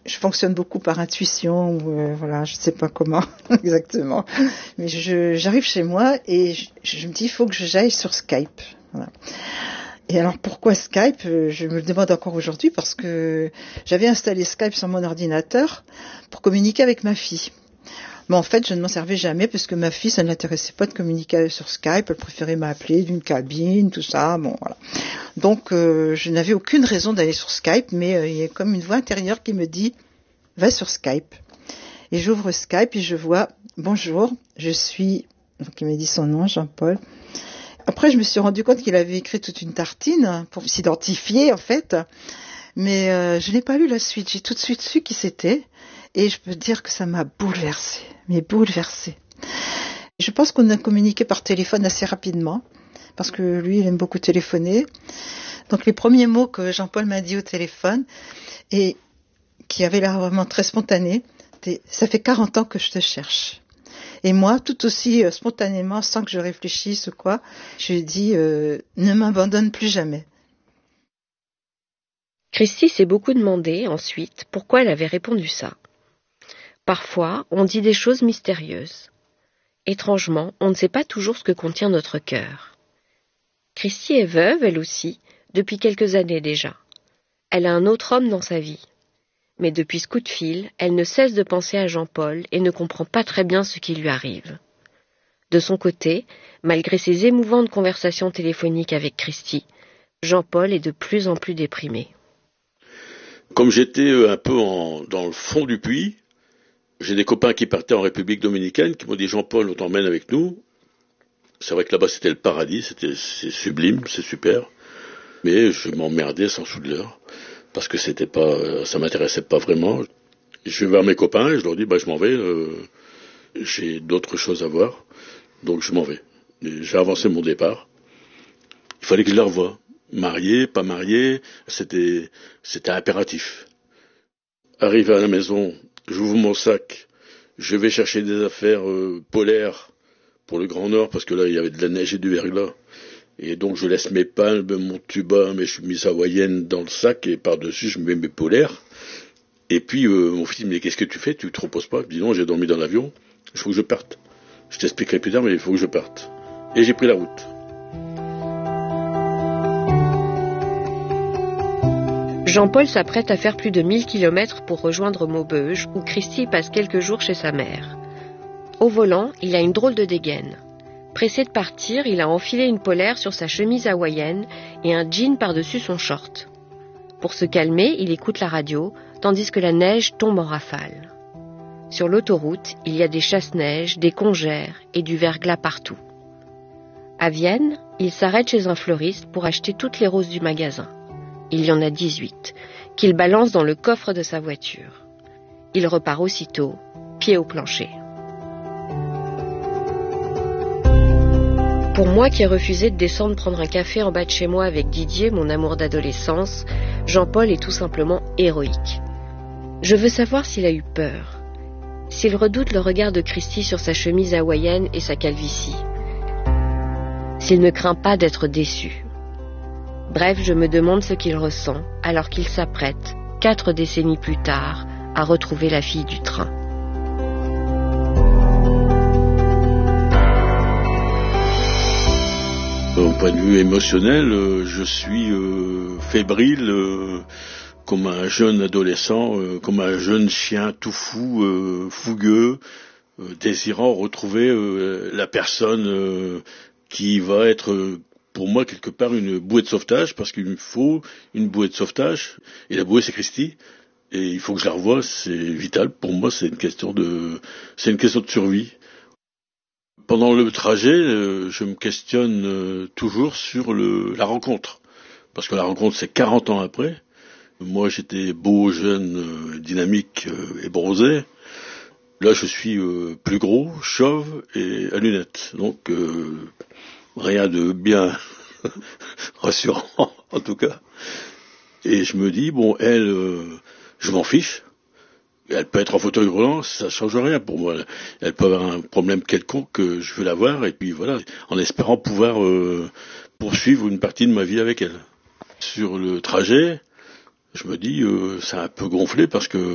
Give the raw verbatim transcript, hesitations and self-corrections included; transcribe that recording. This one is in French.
je fonctionne beaucoup par intuition, ou euh, voilà, je ne sais pas comment exactement, mais je, j'arrive chez moi et je, je me dis, il faut que j'aille sur Skype. Voilà. Et alors pourquoi Skype ? Je me le demande encore aujourd'hui parce que j'avais installé Skype sur mon ordinateur pour communiquer avec ma fille. Mais en fait, je ne m'en servais jamais parce que ma fille, ça ne l'intéressait pas de communiquer sur Skype. Elle préférait m'appeler d'une cabine, tout ça. Bon, voilà. Donc, euh, je n'avais aucune raison d'aller sur Skype, mais euh, il y a comme une voix intérieure qui me dit « Va sur Skype ». Et j'ouvre Skype et je vois « Bonjour, je suis… » Donc, il m'a dit son nom, Jean-Paul. Après, je me suis rendu compte qu'il avait écrit toute une tartine pour s'identifier, en fait. Mais euh, je n'ai pas lu la suite. J'ai tout de suite su qui c'était. Et je peux dire que ça m'a bouleversée, mais bouleversée. Je pense qu'on a communiqué par téléphone assez rapidement, parce que lui, il aime beaucoup téléphoner. Donc les premiers mots que Jean-Paul m'a dit au téléphone, et qui avaient l'air vraiment très spontanés, c'était « Ça fait quarante ans que je te cherche ». Et moi, tout aussi euh, spontanément, sans que je réfléchisse ou quoi, je lui ai dit euh, « Ne m'abandonne plus jamais ». Christy s'est beaucoup demandé, ensuite, pourquoi elle avait répondu ça. Parfois, on dit des choses mystérieuses. Étrangement, on ne sait pas toujours ce que contient notre cœur. Christy est veuve, elle aussi, depuis quelques années déjà. Elle a un autre homme dans sa vie. Mais depuis ce coup de fil, elle ne cesse de penser à Jean-Paul et ne comprend pas très bien ce qui lui arrive. De son côté, malgré ses émouvantes conversations téléphoniques avec Christy, Jean-Paul est de plus en plus déprimé. Comme j'étais un peu en, dans le fond du puits, j'ai des copains qui partaient en République dominicaine qui m'ont dit « Jean-Paul, on t'emmène avec nous ». C'est vrai que là-bas c'était le paradis, c'était, c'est sublime, c'est super. Mais je m'emmerdais sans sou de l'heure, parce que c'était pas, ça m'intéressait pas vraiment. Je vais vers mes copains et je leur dis bah, « je m'en vais, euh, j'ai d'autres choses à voir, donc je m'en vais ». Et j'ai avancé mon départ. Il fallait que je les revoie. Marié, pas marié, c'était, c'était impératif. Arrivé à la maison, j'ouvre mon sac, je vais chercher des affaires euh, polaires pour le Grand Nord, parce que là, il y avait de la neige et du verglas. Et donc, je laisse mes palmes, mon tuba, mes chemises hawaïennes dans le sac, et par-dessus, je mets mes polaires. Et puis, euh, mon fils me dit, qu'est-ce que tu fais? Tu te reposes pas? Je dis, non, j'ai dormi dans l'avion, il faut que je parte. Je t'expliquerai plus tard, mais il faut que je parte. Et j'ai pris la route. Jean-Paul s'apprête à faire plus de mille kilomètres pour rejoindre Maubeuge, où Christy passe quelques jours chez sa mère. Au volant, il a une drôle de dégaine. Pressé de partir, il a enfilé une polaire sur sa chemise hawaïenne et un jean par-dessus son short. Pour se calmer, il écoute la radio, tandis que la neige tombe en rafale. Sur l'autoroute, il y a des chasse-neige, des congères et du verglas partout. À Vienne, il s'arrête chez un fleuriste pour acheter toutes les roses du magasin. Il y en a dix-huit, qu'il balance dans le coffre de sa voiture. Il repart aussitôt, pied au plancher. Pour moi qui ai refusé de descendre prendre un café en bas de chez moi avec Didier, mon amour d'adolescence, Jean-Paul est tout simplement héroïque. Je veux savoir s'il a eu peur, s'il redoute le regard de Christy sur sa chemise hawaïenne et sa calvitie, s'il ne craint pas d'être déçu. Bref, je me demande ce qu'il ressent alors qu'il s'apprête, quatre décennies plus tard, à retrouver la fille du train. Au point de vue émotionnel, euh, je suis euh, fébrile, euh, comme un jeune adolescent, euh, comme un jeune chien tout fou, euh, fougueux, euh, désirant retrouver euh, la personne euh, qui va être... Euh, pour moi, quelque part, une bouée de sauvetage, parce qu'il me faut une bouée de sauvetage. Et la bouée, c'est Christy. Et il faut que je la revoie, c'est vital. Pour moi, c'est une question de, c'est une question de survie. Pendant le trajet, euh, je me questionne euh, toujours sur le, la rencontre. Parce que la rencontre, c'est quarante ans après. Moi, j'étais beau, jeune, euh, dynamique euh, et bronzé. Là, je suis euh, plus gros, chauve et à lunettes. Donc... Euh, rien de bien rassurant, en tout cas. Et je me dis, bon, elle, euh, je m'en fiche. Elle peut être en fauteuil roulant, ça change rien pour moi. Elle peut avoir un problème quelconque, que je veux la voir, et puis voilà, en espérant pouvoir euh, poursuivre une partie de ma vie avec elle. Sur le trajet, je me dis, euh, c'est un peu gonflé parce que